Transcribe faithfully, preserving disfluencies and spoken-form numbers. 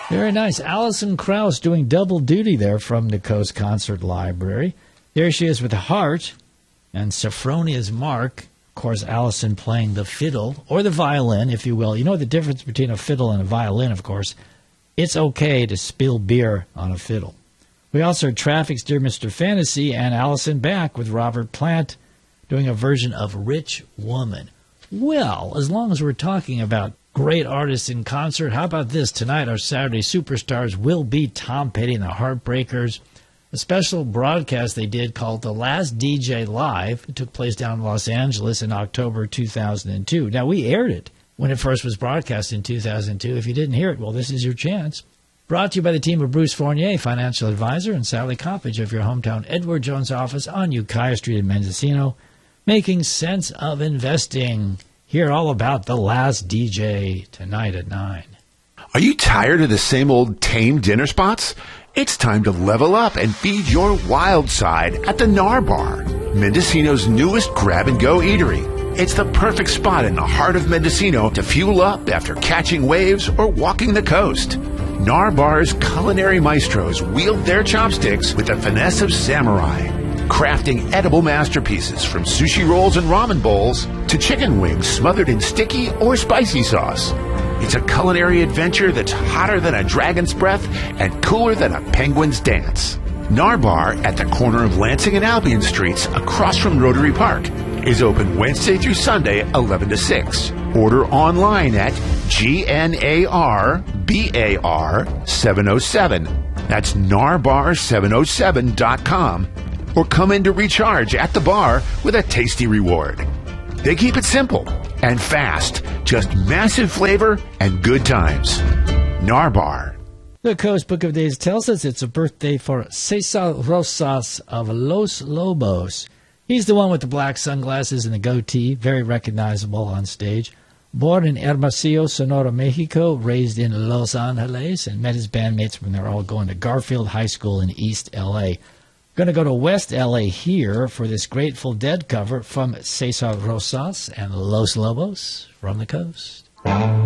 Very nice. Alison Krauss doing double duty there from the Coast Concert Library. There she is with the Heart and Sophronia's Mark. Of course, Alison playing the fiddle, or the violin, if you will. You know the difference between a fiddle and a violin, of course. It's okay to spill beer on a fiddle. We also heard Traffic's Dear Mister Fantasy and Alison back with Robert Plant doing a version of Rich Woman. Well, as long as we're talking about great artists in concert, how about this? Tonight, our Saturday superstars will be Tom Petty and the Heartbreakers. A special broadcast they did called The Last D J Live. It took place down in Los Angeles in October two thousand two. Now, we aired it when it first was broadcast in two thousand two. If you didn't hear it, well, this is your chance. Brought to you by the team of Bruce Fournier, financial advisor, and Sally Coppage of your hometown Edward Jones office on Ukiah Street in Mendocino, making sense of investing. Hear all about The Last D J tonight at nine. Are you tired of the same old tame dinner spots? It's time to level up and feed your wild side at the Nar Bar, Mendocino's newest grab-and-go eatery. It's the perfect spot in the heart of Mendocino to fuel up after catching waves or walking the coast. Nar Bar's culinary maestros wield their chopsticks with the finesse of samurai, crafting edible masterpieces from sushi rolls and ramen bowls to chicken wings smothered in sticky or spicy sauce. It's a culinary adventure that's hotter than a dragon's breath and cooler than a penguin's dance. Nar Bar at the corner of Lansing and Albion Streets across from Rotary Park is open Wednesday through Sunday, eleven to six. Order online at G N A R B A R seven oh seven. That's narbar seven oh seven dot com. Or come in to recharge at the bar with a tasty reward. They keep it simple and fast, just massive flavor and good times. Nar Bar. The Coast Book of Days tells us it's a birthday for Cesar Rosas of Los Lobos. He's the one with the black sunglasses and the goatee, very recognizable on stage. Born in Hermosillo, Sonora, Mexico, raised in Los Angeles, and met his bandmates when they were all going to Garfield High School in East L A. Going to go to West L A here for this Grateful Dead cover from Cesar Rosas and Los Lobos from the Coast.